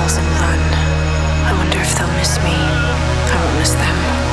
miles and run. I wonder if they'll miss me. I won't miss them.